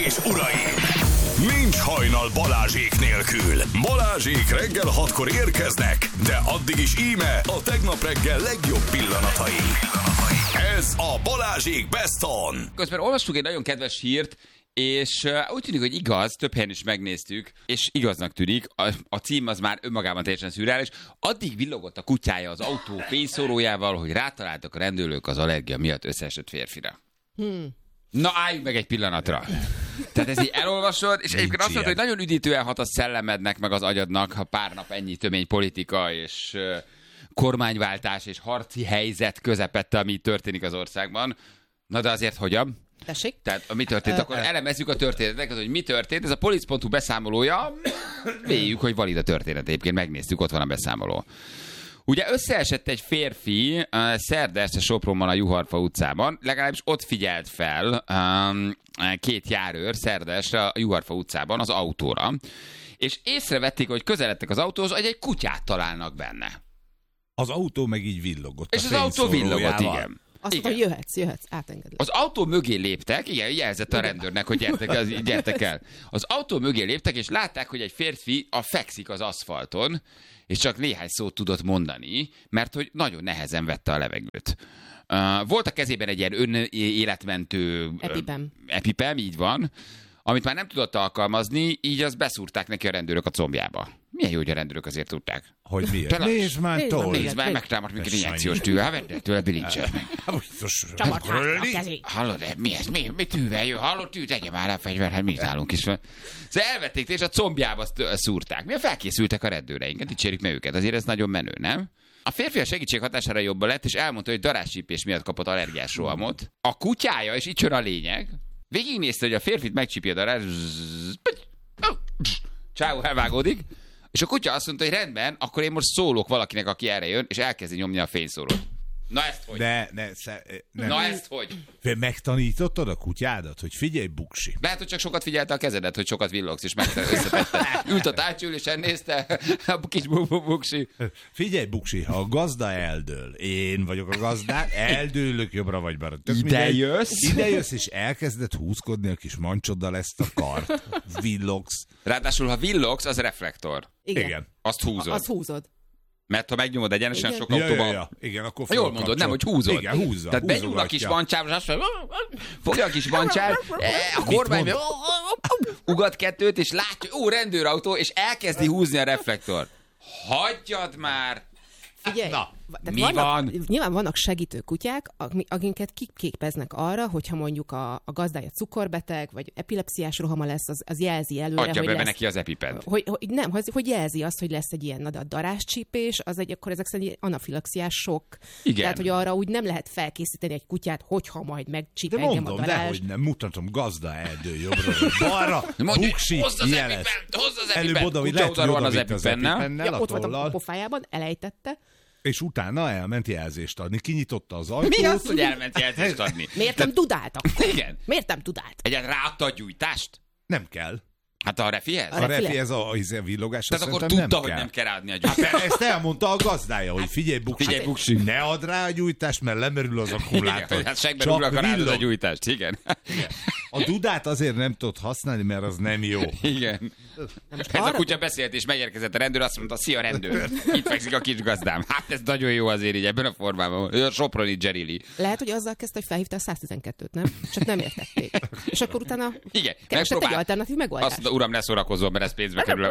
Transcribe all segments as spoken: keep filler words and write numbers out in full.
és uraim! Nincs hajnal Balázsék nélkül. Balázsék reggel hatkor érkeznek, de addig is íme a tegnap reggel legjobb pillanatai. Ez a Balázsék Best On. Közben olvastuk egy nagyon kedves hírt, és úgy tűnik, hogy igaz, több helyen is megnéztük, és igaznak tűnik, a, a cím az már önmagában teljesen szürreális. Addig villogott a kutyája az autó fényszórójával, hogy rátaláltak a rendőrök az allergia miatt összeesett férfira. Hmm. Na álljunk meg egy pillanatra. Tehát ez így elolvasod, és egyébként azt mondod, hogy nagyon üdítően hat a szellemednek, meg az agyadnak, ha pár nap ennyi tömény politika és uh, kormányváltás és harci helyzet közepette, ami történik az országban. Na de azért hogyan? Tessék? Tehát mi történt? Akkor elemezzük a történetet, hogy mi történt. Ez a polic pont hu beszámolója. Véljük, hogy valid a történet. Egyébként megnéztük, ott van a beszámoló. Ugye összeesett egy férfi uh, szerda este Sopronban a Juharfa utcában, legalábbis ott figyelt fel um, két járőr szerda este a Juharfa utcában az autóra, és észrevették, hogy közeledtek az autóhoz, hogy egy kutyát találnak benne. Az autó meg így villogott. És az autó villogott, igen. Azt mondta, hogy jöhetsz, jöhetsz, átengedlek. Az autó mögé léptek, igen, jelzett a rendőrnek, hogy gyertek, gyertek el. Az autó mögé léptek, és látták, hogy egy férfi a fekszik az aszfalton, és csak néhány szót tudott mondani, mert hogy nagyon nehezen vette a levegőt. Uh, volt a kezében egy ilyen önéletmentő Epipem. Epipem, így van, amit már nem tudott alkalmazni, így azt beszúrták neki a rendőrök a combjába. Milyen jó, hogy a rendőrök azért tudták. Hogy miért? Nézd már, tol. Nézd már, megtámadt minket injekciós tű. Hát vedd el tőle bilincset meg. Csapart hátra a kezé. Hallod, mi ez? Mi, mi tűvel jön? Hallod, tű, tegye már a fegyver, hát mi állunk is. Szóval elvették, és a combjába szúrták. Mi felkészültek a rendőreinket, dicsérjük meg őket. Azért ez nagyon menő, nem? A férfi a segítség hatására jobban lett, és elmondta, hogy darázscsípés miatt kapott allergiás rohamot. A kutyája, és itt jön a lényeg, végignézte, hogy a férfit megcsípi a darázs. Csáó, elvágódik. És a kutya azt mondta, hogy rendben, akkor én most szólok valakinek, aki erre jön, és elkezdi nyomni a fényszórót. Na ezt hogy? Ne, ne, sze, ne. Na ezt hogy? Megtanítottad a kutyádat, hogy figyelj, buksi. Lehet, hogy csak sokat figyelte a kezedet, hogy sokat villogsz, és összetette. Ült a tárcsülésen, nézte a kis buksi. Figyelj, buksi, ha a gazda eldől, én vagyok a gazdák, eldőlök jobbra vagy balra. Ide jössz? Ide jössz, és elkezded húzkodni a kis mancsoddal ezt a kart. Villogsz. Ráadásul, ha villogsz, az reflektor. Igen. Igen. Azt húzod. Azt húzod. Mert ha megnyomod egyenesen, sok ja, autóban... Ja, ja, ja. Igen, akkor jól mondod, nem, hogy húzod. Igen, húzza. Tehát benyúl a kis mancsával, és azt mondja, fogja a kis mancsát, a kormány ugat kettőt, és látja, ó, rendőrautó, és elkezdi húzni a reflektor. Hagyjad már! Figyelj, Na, mi vannak, van? Nyilván vannak segítő kutyák, akiket kiképeznek arra, hogyha mondjuk a, a gazdája cukorbeteg, vagy epilepsziás rohama lesz, az, az jelzi előre, adja hogy be lesz, neki az epipent. Hogy, hogy, nem, hogy, hogy jelzi azt, hogy lesz egy ilyen na, de a darázscsípés, az egy, akkor ezek szerint egy anafilaxiás sok. Igen. Tehát, hogy arra úgy nem lehet felkészíteni egy kutyát, hogyha majd megcsíp de engem mondom, a darázs. dehogy nem, mutatom, gazda erdő jobbra, balra, buksi, hozz az jeles. epipent, hozz az Előbb epipent. oda, hogy Kutya lehet, hogy oda van az odavitt az epipennel. epipennel, Ja, a ott volt a tollal, pofájában, elejtette. és utána elment jelzést adni. Kinyitotta az ajtót. Mi az, hogy elment jelzést adni? Miért nem tudált akkor? Igen. Miért nem tudált? Egyáltalán ráadta a gyújtást? Nem kell. Hát a refihez? A refi, ez a, a villogás. Tehát akkor nem tudta, kell. hogy nem kell ráadni a gyújtást. Hát ezt elmondta a gazdája, hogy figyelj, buksi, Figyelj, buksi. ne add rá a gyújtást, mert lemerül az akkumulátor. Igen, hát segben rúgnak a rád a villog. gyújtást, igen. Igen. A dudát azért nem tudod használni, mert az nem jó. Igen. Ez a arra- kutya beszélt, és megérkezett a rendőr, azt mondta, szia rendőr, itt fekszik a kis gazdám. Hát ez nagyon jó azért így ebben a formában. Ő a soproni Jerili. Lehet, hogy azzal kezdte, hogy felhívta a száztizenkettőt, nem? Csak nem értették. És akkor utána Igen, keresett egy megpróbált. alternatív megoldást. Azt mondta, uram, ne szórakozzon, mert ez pénzbe kerül.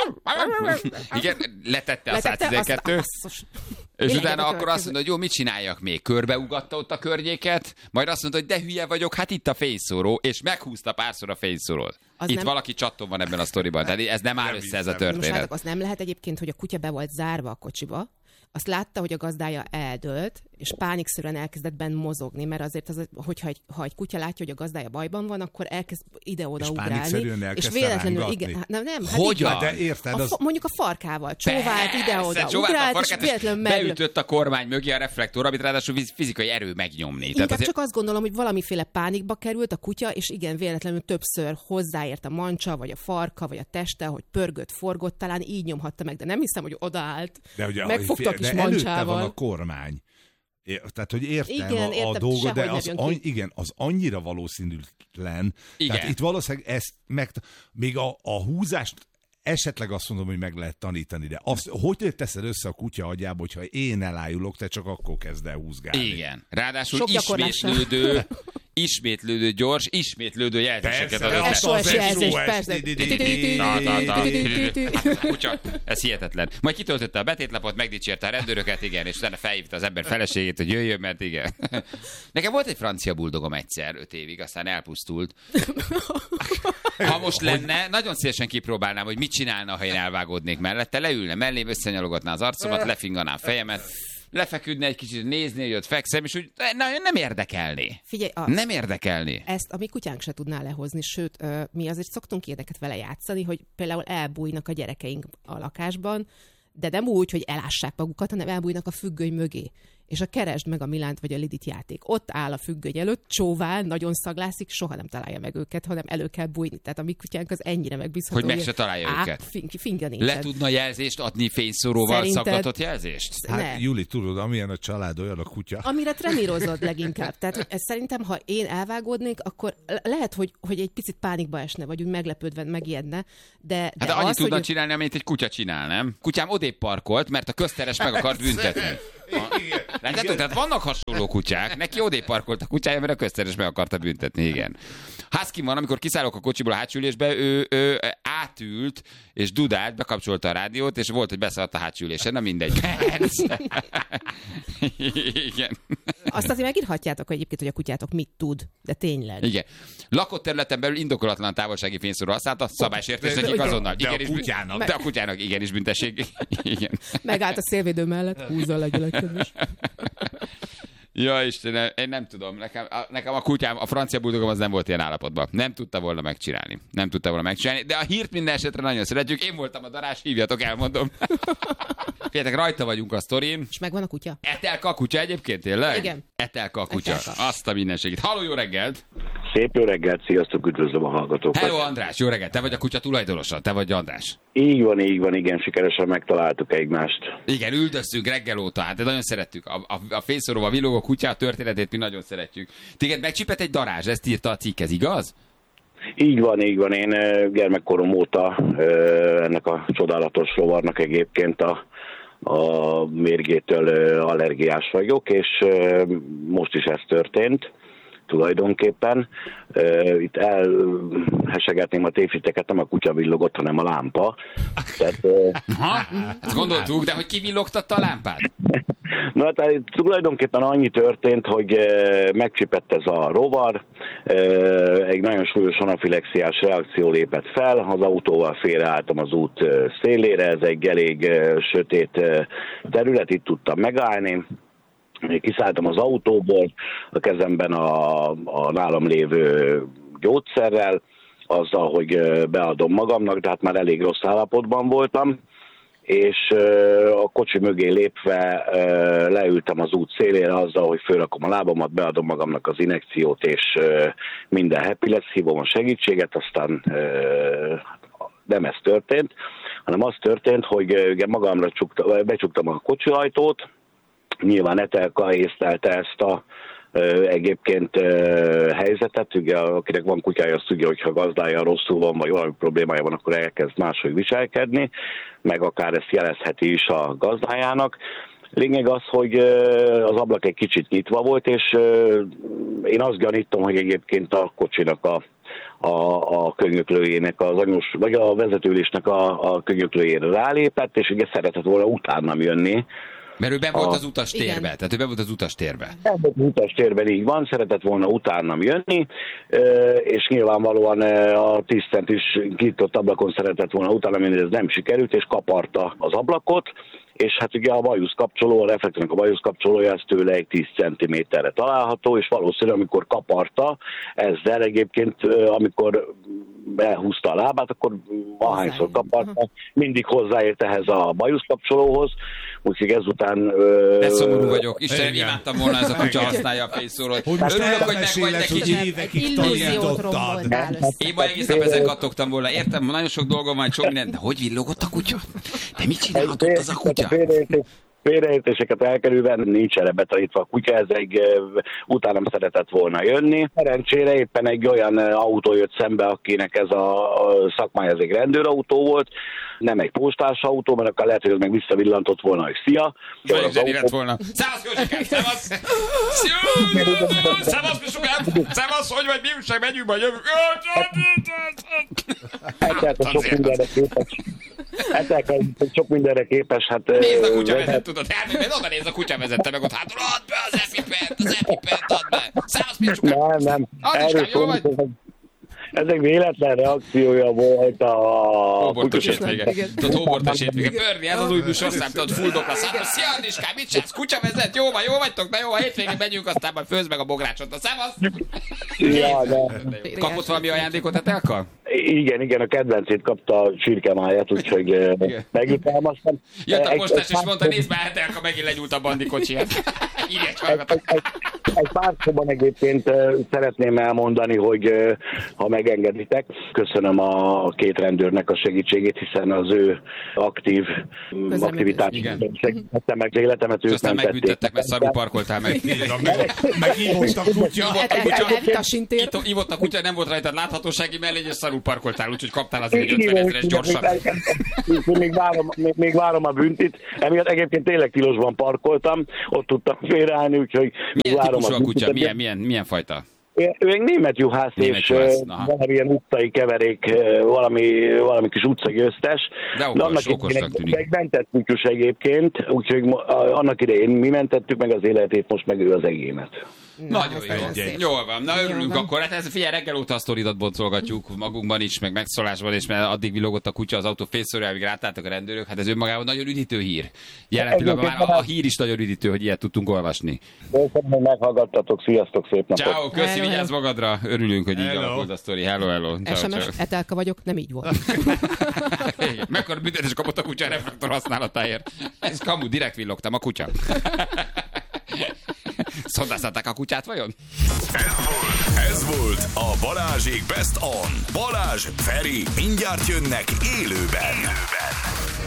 Igen, letette a Letette, száztizenkettő. azt- basszus. És Lényeg utána a akkor azt következő. mondta, hogy jó, mit csináljak még? Körbeugatta ott a környéket, majd azt mondta, hogy de hülye vagyok, hát itt a fényszóró, és meghúzta párszor a fényszórót. Az Itt nem- valaki csattón van ebben a sztoriban, tehát ez nem áll Nem össze ez a hiszem. Most történet. látok, az nem lehet egyébként, hogy a kutya be volt zárva a kocsiba, azt látta, hogy a gazdája eldőlt, és pánikszerűen elkezdett benn mozogni, mert azért, az, hogyha egy, ha egy kutya látja, hogy a gazdája bajban van, akkor elkezd ide-oda És ugrálni. pánikszerűen És elkezdte véletlenül, rángatni? igen, hát nem, nem, hát Hogyan? így- De érted, a, az... fa- mondjuk a farkával, csóvált ide-oda, Persze, csóválta a ugrált, és farkát, és véletlenül meg... beütött a kormány mögé a reflektor, amit ráadásul fiz- fizikai erő megnyomni. Inkább azért... csak azt gondolom, hogy valamiféle pánikba került a kutya, és igen, véletlenül többször hozzáért a mancsa, vagy a farka, vagy a teste, hogy pörgött, forgott, talán így nyomhatta meg, de nem hiszem, hogy odaállt. De ugye Megfogta a de kis előtte van mancsával. a kormány. É, tehát, hogy értem, igen, a, a értem, dolgot, de az, an, igen, az annyira valószínűtlen. Igen. Tehát itt valószínűleg ezt meg, még a, a húzást esetleg azt mondom, hogy meg lehet tanítani, de azt, hogy teszed össze a kutya agyába, hogyha én elájulok, te csak akkor kezd el húzgálni. Igen. Ráadásul Sok ismétlődő, ismétlődő, gyors, ismétlődő jelzéseket ad össze. es o es jelzés, persze. Kutya, ez hihetetlen. Majd kitöltötte a betétlapot, megdicsérte a rendőröket, igen, és utána felhívta az ember feleségét, hogy jöjjön, mert igen. Nekem volt egy francia buldogom egyszer, öt évig, aztán elpusztult. Ha most lenne, nagyon szívesen kipróbálnám, hogy mit csinálna, ha én elvágódnék mellette, leülne mellém, összenyalogatná az arcomat, lefinganá a fejemet, lefeküdne egy kicsit, nézni, hogy ott fekszem, és úgy na, nem érdekelné. Figyelj, a, nem érdekelné. Ezt a mi kutyánk se tudná lehozni, sőt, ö, mi azért szoktunk ilyeneket vele játszani, hogy például elbújnak a gyerekeink a lakásban, de nem úgy, hogy elássák magukat, hanem elbújnak a függöny mögé. És a Keresd meg a Milánt vagy a Lidit játék. Ott áll a függöny előtt, csóvál, nagyon szaglászik, soha nem találja meg őket, hanem elő kell bújni. Tehát a mi kutyánk az ennyire megbízható. Hogy meg se találja á, őket. Finga, finga nincsen. Le tudna jelzést adni fényszóróval, Szerinted... szaklatott jelzést? Hát ne. Júli, tudod, amilyen a család, olyan a kutya. Amire trenírozod leginkább. Tehát hogy ez szerintem, ha én elvágódnék, akkor lehet, hogy, hogy egy picit pánikba esne, vagy úgy meglepődve megijedne, de, Hát de de annyit az, tudna hogy... csinálni, amit egy kutya csinál, nem? Kutyám odébb parkolt, mert a közteres meg akart büntetni. Látjátok, tehát vannak hasonló kutyák, neki odébb parkolt a kutyája, mert a közteres meg akarta büntetni, igen. Husky van, amikor kiszállok a kocsiból a hátsülésbe, ő, ő átült, és dudált, bekapcsolta a rádiót, és volt, hogy beszaladt a hátsülésen, na mindegy. Igen. Azt azért megírhatjátok hogy egyébként, hogy a kutyátok mit tud, de tényleg. Igen. Lakott területen belül indokolatlan távolsági fényszóró használta, szabálysértés nekik azonnal. De a Igenis, kutyának. De a kutyának igenis büntesség. Igen. Megállt a szélvédő mellett, húzza legyen kedves. Ja, Istenem, én nem tudom. Nekem a, nekem a kutyám, a francia buldogom az nem volt ilyen állapotban. Nem tudta volna megcsinálni. Nem tudta volna megcsinálni, de a hírt minden esetre nagyon szeretjük. Én voltam a darás, hívjatok, elmondom. Figyeljetek, rajta vagyunk a sztorin. És megvan a kutya? Etelka a kutya egyébként, tényleg? Igen. Etelka a kutya. Etelka. Azt a mindenségét. Halló, jó reggelt! Szép jó reggelt, sziasztok, üdvözlöm a hallgatókat. Hello, András, jó reggelt! Te vagy a kutya tulajdonosa, te vagy András. Így van, így van, igen, sikeresen megtaláltuk egymást. Igen, üldöztünk reggel óta, hát de nagyon szerettük. A, a, a fényszóróval villogó kutya történetét mi nagyon szeretjük. Téged megcsipett egy darázs, ezt írta a cikk, ez igaz? Így van, így van, én gyermekkorom óta ennek a csodálatos rovarnak egyébként a, a mérgétől allergiás vagyok, és most is ez történt. Tulajdonképpen. Uh, itt elhesegetném a tévhiteket, nem a kutya villogott, hanem a lámpa. Tehát, uh... Ha? Ezt gondoltuk, de hogy ki villogtatta a lámpát? Na, tehát tulajdonképpen annyi történt, hogy uh, megcsipett ez a rovar, uh, egy nagyon súlyos anafilexiás reakció lépett fel, az autóval félreálltam az út uh, szélére, ez egy elég uh, sötét uh, terület, itt tudtam megállni. Kiszálltam az autóból, a kezemben a, a nálam lévő gyógyszerrel, azzal, hogy beadom magamnak, de hát már elég rossz állapotban voltam, és a kocsi mögé lépve leültem az út szélére azzal, hogy fölrakom a lábamat, beadom magamnak az injekciót, és minden happy lesz, hívom a segítséget, aztán nem ez történt, hanem az történt, hogy magamra csukta, becsuktam a kocsi ajtót. Nyilván Etelka észlelte ezt a ö, egyébként ö, helyzetet, ugye akinek van kutyája, azt tudja, hogyha gazdája rosszul van, vagy valami problémája van, akkor elkezd máshogy viselkedni, meg akár ezt jelezheti is a gazdájának. Lényeg az, hogy ö, az ablak egy kicsit nyitva volt, és ö, én azt gyanítom, hogy egyébként a kocsinak a a, a könyöklőjének, az anyós, vagy a vezetőülésnek a, a könyöklőjére rálépett, és ugye szeretett volna utánam jönni. Mert ő be volt a... az utastérbe, tehát ő be volt az utastérbe. Be volt az utastérben, így van, szeretett volna utánam jönni, és nyilvánvalóan a tíz centis kinyitott ablakon szeretett volna utánam jönni, ez nem sikerült, és kaparta az ablakot, és hát ugye a bajusz kapcsoló, a reflektornak a bajusz kapcsolója, ez tőle egy tíz centiméterre található, és valószínűleg amikor kaparta, ezzel egyébként, amikor elhúzta a lábát, akkor ahányszor kaparta, mindig hozzáért ehhez a bajusz kapcsolóhoz, úgyhogy ezután... De szomorú vagyok, Istenem, imádtam volna, ez a kutya használja a fényszórót. Hogy most örülök, hogy meg vagy elmeséled, neki. hogy évekig Illúziót tanítottad. romboltál össze. Én ma egész nap ezen kattogtam volna. Értem, nagyon sok dolgom van, sok minden, de hogy villogott a kutya? De mit csinálhatott az a kutya? félreértéseket elkerülve nincs erre betanítva a kutya, ez egy utánam szeretett volna jönni. Szerencsére éppen egy olyan autó jött szembe, akinek ez a szakmája, ez egy rendőrautó volt, nem egy postás autó, mert akkor lehet, hogy meg visszavillantott volna, hogy szia. Zseni lett volna. Szevasz, Józsikám, szevasz! Szevasz, Pisukám! Szevasz, hogy vagy, mi újság, megyünk, vagy jövünk. Eltelt sok mindenre képes. Eltelt sok mindenre képes, hát... Nézd a kutya vezet, tudod, elmégy, oda nézd a kutya vezette meg ott hátul, add be az epipent, az epipent, add be. Szevasz, Pisukám! Nem, nem. Andriskám, jó vagy? Ez egy véletlen reakciója volt a... Hóbortos hétvége. Tudod, hóbortos hétvége. Börni, ez az új műsorszám, tudod, fulldok a számra. Szia, Andriskám, mit csinálsz? Kutya vezet? Jó van, jó vagytok? Na jó, a hétvégén megyünk, aztán majd főzd meg a bográcsot. Na, szevasz! Ja, kapott valami ajándékot Etelka? Igen, igen, a kedvencét kapta a csirkemáját, úgyhogy megjutalmaztam. Jött a postás és mondta, nézd már, Etelka megint legyúlt a bandikocsiját. Így hallgatok. Egy pár szóban egyébként szeretném elmondani, hogy ha megengeditek, köszönöm a két rendőrnek a segítségét, hiszen az ő aktív aktivitását segítette meg életemet. És aztán megbüntettek, mert szarul parkoltál meg. Megívott a kutya. Ivott a kutya, nem volt rajtad láthatósági mellény, és szarul parkoltál, úgyhogy kaptál azért egy ötvenezeres gyorsan. Még várom, még várom a büntit. Emiatt egyébként tényleg tilosban parkoltam, ott tudtam félreállni, úgyhogy milyen típusú a kutya? Milyen, milyen, milyen fajta? Ő egy német juhász, német és juhász, valamilyen utcai keverék, valami, valami kis utcagyőztes. De okos, okosnak tűnik. Egy mentett kutyus egyébként, úgyhogy annak idején mi mentettük meg az életét, most meg ő az egémet. Nagyon jó. Jól van. Na örülünk akkor. Hát ez, figyelj, reggel óta a sztoridat boncolgatjuk magunkban is, meg megszólásban is, mert addig villogott a kutya az autó fészorra, amíg rátálltak a rendőrök. Hát ez önmagában nagyon üdítő hír. Jelen pillanatban már a, a hír is nagyon üdítő, hogy ilyet tudtunk olvasni. Köszönöm, hogy meghallgattatok. Sziasztok, szép napot. Ciao, köszi, vigyázz magadra. Örülünk, hogy így alakult a sztori. Hello, hello. es em es, Etelka vagyok, nem így volt. Mekkora büntetés kapott a kutya a reflektor használatáért. Ez kamu, direkt villogtam a kutya. Szondáztatták a kutyát vajon? Ez volt, ez volt a Balázsék Best On. Balázs, Feri, mindjárt jönnek élőben. élőben.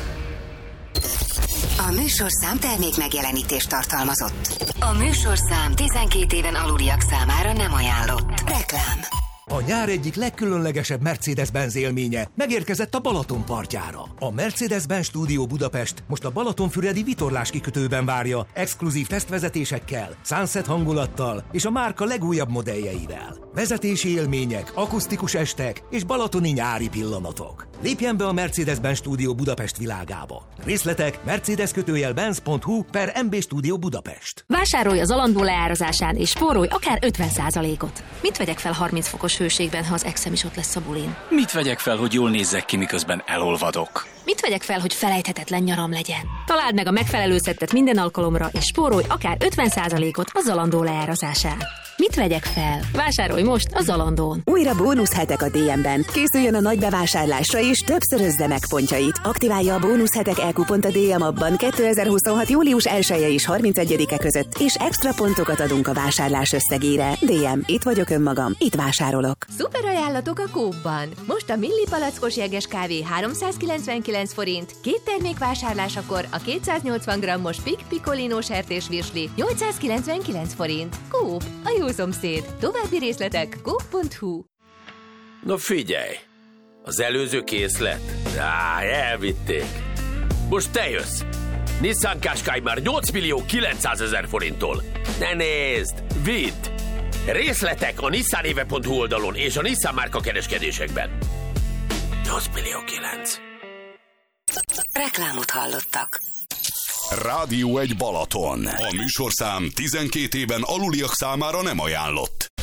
A műsorszám termék megjelenítést tartalmazott. A műsorszám tizenkét éven aluliak számára nem ajánlott. Reklám. A nyár egyik legkülönlegesebb Mercedes-Benz élménye megérkezett a Balaton partjára. A Mercedes-Benz Stúdió Budapest most a Balatonfüredi vitorlás kikötőben várja exkluzív tesztvezetésekkel, sunset hangulattal és a márka legújabb modelljeivel. Vezetési élmények, akusztikus estek és balatoni nyári pillanatok. Lépjen be a Mercedes-Benz Stúdió Budapest világába. Részletek mercedes kötőjel benz pont hu per em bé Stúdió Budapest. Vásárolj az Zalando leárazásán és spórolj akár ötven százalékot. Mit vegyek fel harminc fokos hőségben, ha az exem is ott lesz a bulin? Mit vegyek fel, hogy jól nézzek ki, miközben elolvadok? Mit vegyek fel, hogy felejthetetlen nyaram legyen? Találd meg a megfelelő szettet minden alkalomra, és spórolj akár ötven százalékot a Zalando leárazásán. Mit vegyek fel? Vásárolj most a Zalandón. Újra bónuszhetek a dé em-ben. Készüljön a nagy bevásárlásra és többszörözze meg pontjait. Aktiválja a bónuszhetek e-kupont a dé em abban kétezer-huszonhat július elseje és harmincegyedike között, és extra pontokat adunk a vásárlás összegére. dé em, itt vagyok önmagam, itt vásárolok. Szuper ajánlatok a Coop-ban. Most a Milli palackos jeges kávé háromszázkilencvenkilenc forint, két termék vásárlásakor a kétszáznyolcvan grammos Pik Picolino sertésvirsli nyolcszázkilencvenkilenc forint. Coop, a jó szomszéd. További részletek coop pont hu. Na figyelj! Az előző készlet? Á, elvitték. Most te jössz! Nissan Qashqai már nyolc millió kilencszázezer forinttól. Ne nézd! Vidd! Részletek a nissan éve pont hu oldalon és a Nissan márka kereskedésekben. nyolc millió kilenc. Reklámot hallottak. Rádió egy Balaton. A műsorszám tizenkét éven aluliak számára nem ajánlott.